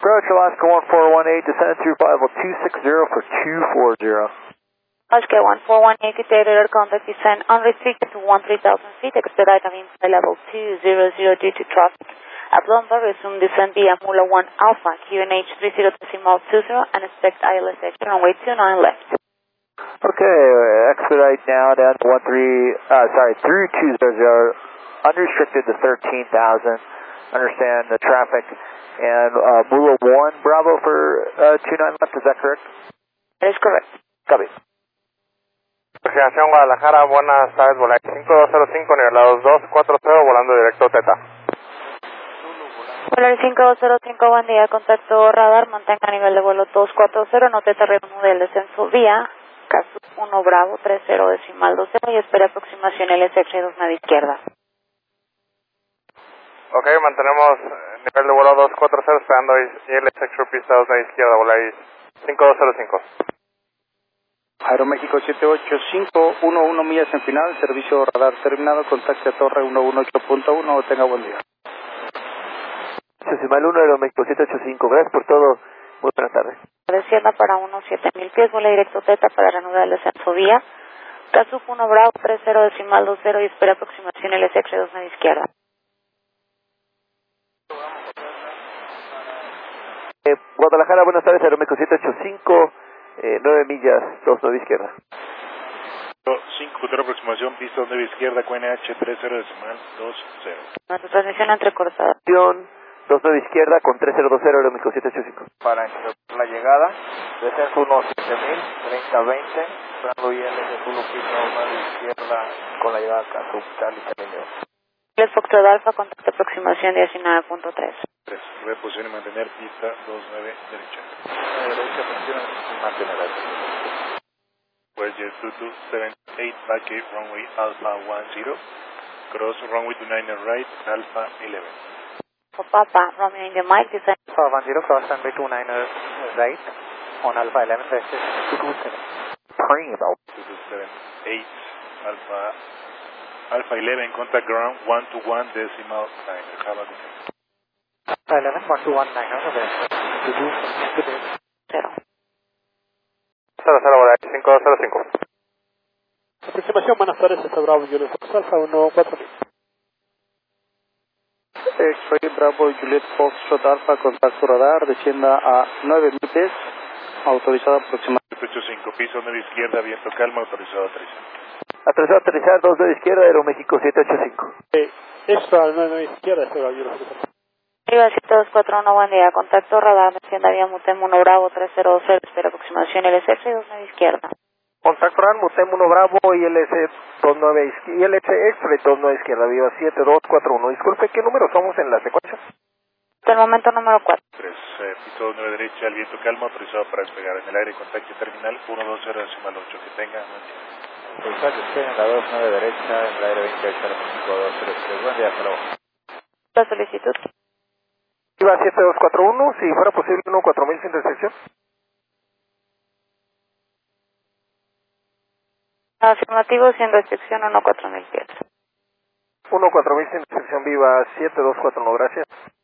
Approach Alaska 1418, descend through level 260 for 240. Alaska 1418, detailed contact descend unrestricted to 13,000 feet, expedite of by level 200 due to traffic. At Lomba, resume descent via Mula 1 Alpha, QNH 30.20, and expect ILS exit runway 29 left. Okay, expedite now down to through 200, unrestricted to 13,000. Understand the traffic. And Mula 1 Bravo for 29 left, is that correct? That is correct. Copy. Aviación Guadalajara, buenas tardes, Volaris 5205, nivelados 240, volando directo Teta. Volaris 5205, buen día, contacto radar, mantenga nivel de vuelo 240, no Teta reúne del descenso vía, caso 1 Bravo, 30 decimal 20 y espera aproximación LSX2 nave izquierda. Ok, mantenemos nivel de vuelo 240, esperando ILS pista 2 nave izquierda, Volaris 5205. Aeroméxico 785, 11 millas en final, servicio radar terminado, contacte a torre 118.1, tenga buen día. Decimal 1, Aeroméxico 785, gracias por todo, muy buenas tardes. Descienda para unos 7,000 pies, vuela directo Teta para reanudar el descenso vía, caso 1 Bravo, 30 decimal 20 y espera aproximación LSX2 nave izquierda. Guadalajara, buenas tardes, Aeroméxico 785, 9 millas, 29 izquierda. 5, futuro aproximación, pista 9 izquierda, QNH 30 decimal 20. Nuestra transmisión entrecortada. 29 izquierda con 3020, Aeroméxico 785. Para interrumpir la llegada, descenso unos 7000, 30-20, esperando ILS Zulu pista 2 nave izquierda con la llegada a Capital y Terminio. El Foxtrot Alpha, contacto aproximación 19.3. 3, reposición y mantener pista 29 derecha. Derecha, posición y mantener derecha. West Jet 2278, vacate runway Alpha 10, cross runway 29 right, Alpha 11. For Papa, Romeo in the mic, descend. Alpha 10, cross runway 29 right, on Alpha 11, descend 227. Praying about 2278, Alpha 11, contact ground 121 decimal 9. Have a good day. Alpha 11, 121.9, 0. 00, Volaris 5205. Aproximación, buenas tardes, este Bravo Juliet Fox Alpha 14000. Soy Bravo Juliet Fox Alpha, contacto radar, descienda a 9,000 pies, autorizado aproximadamente. 785, piso 9 izquierda, viento calma, autorizado 3. Autorizado a aterrizar 2 de izquierda, Aeroméxico 785. Esto al 9 izquierda, este Bravo Juliet Fox Alpha. Arriba 7241, buen día, contacto radar, descienda vía Mutem 1 Bravo, 3020, espera aproximación LSX2 nave izquierda. Contacto RAN, Mutem 1 Bravo, ILS 29 izquierda, ILS X-Ray 29 izquierda, viva 7241. Disculpe, ¿qué número somos en la secuencia? Hasta el momento número 4. 3, piso 9 derecha, el viento calma, autorizado para despegar en el aire, contacto terminal 120 decimal 8, que tenga buen día. Pulsar despegue en la 29 derecha, en el aire 28, Aeroméxico 203. Buen día, hasta luego. La solicitud. Viva 7241, si fuera posible 14000 sin restricción. Afirmativo, sin restricción, 14000 pies. 14000 sin restricción, viva 7241, gracias.